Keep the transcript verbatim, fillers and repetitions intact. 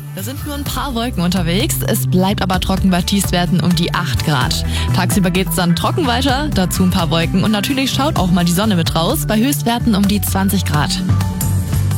Da sind nur ein paar Wolken unterwegs. Es bleibt aber trocken bei Tiefstwerten um die acht Grad. Tagsüber geht's dann trocken weiter, dazu ein paar Wolken und natürlich schaut auch mal die Sonne mit raus bei Höchstwerten um die zwanzig Grad.